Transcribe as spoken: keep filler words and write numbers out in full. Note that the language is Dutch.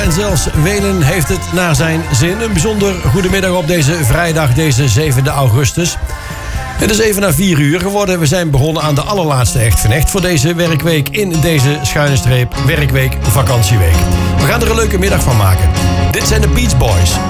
en zelfs Welen heeft het naar zijn zin. Een bijzonder goedemiddag op deze vrijdag, deze zevende augustus. Het is even na vier uur geworden. We zijn begonnen aan de allerlaatste Echt van Echt voor deze werkweek in deze schuine streep werkweek vakantieweek. We gaan er een leuke middag van maken. Dit zijn de Beach Boys.